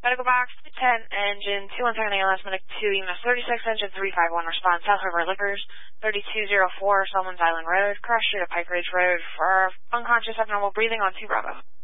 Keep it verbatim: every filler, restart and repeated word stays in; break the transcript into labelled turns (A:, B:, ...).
A: Medical box, ten, engine, two one seven A L S, medic two, E M S thirty-six, engine three five one, response, South River Liquors, thirty-two oh four, Solomons Island Road, cross street at Pike Ridge Road, for unconscious abnormal breathing on two Bravo.